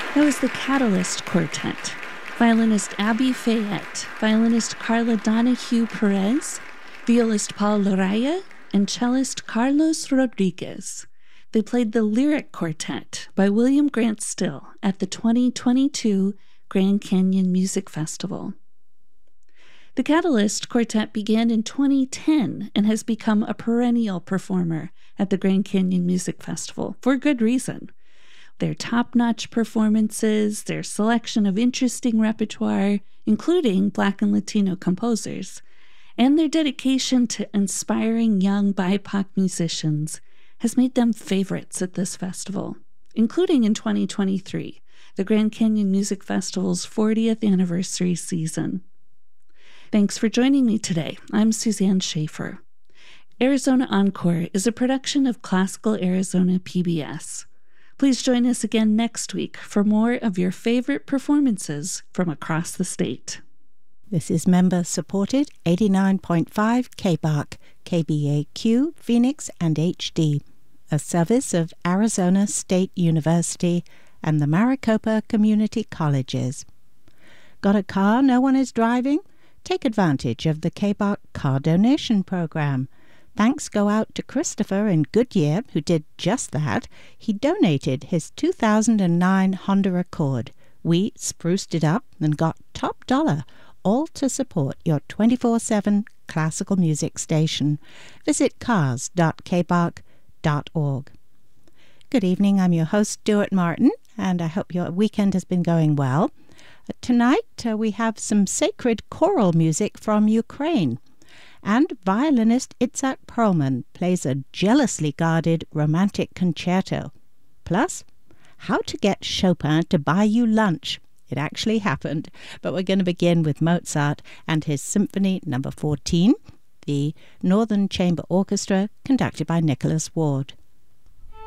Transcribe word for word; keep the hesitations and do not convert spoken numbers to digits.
That was the Catalyst Quartet. Violinist Abby Fayette, violinist Carla Donahue Perez, violist Paul Laraya, and cellist Carlos Rodriguez. They played the Lyric Quartet by William Grant Still at the twenty twenty-two Grand Canyon Music Festival. The Catalyst Quartet began in twenty ten and has become a perennial performer at the Grand Canyon Music Festival for good reason. Their top-notch performances, their selection of interesting repertoire, including Black and Latino composers, and their dedication to inspiring young B I P O C musicians has made them favorites at this festival, including in twenty twenty-three, the Grand Canyon Music Festival's fortieth anniversary season. Thanks for joining me today. I'm Suzanne Schaefer. Arizona Encore is a production of Classical Arizona P B S. Please join us again next week for more of your favorite performances from across the state. This is member-supported eighty-nine point five K B A C, K B A Q, Phoenix, and H D, a service of Arizona State University and the Maricopa Community Colleges. Got a car no one is driving? Take advantage of the K B A C car donation program. Thanks go out to Christopher in Goodyear, who did just that. He donated his two thousand nine Honda Accord. We spruced it up and got top dollar, all to support your twenty-four seven classical music station. Visit cars dot k b a c dot org. Good evening, I'm your host, Stuart Martin, and I hope your weekend has been going well. Tonight uh, we have some sacred choral music from Ukraine. And violinist Itzhak Perlman plays a jealously guarded romantic concerto. Plus, how to get Chopin to buy you lunch. It actually happened, but we're going to begin with Mozart and his Symphony number fourteen, the Northern Chamber Orchestra, conducted by Nicholas Ward.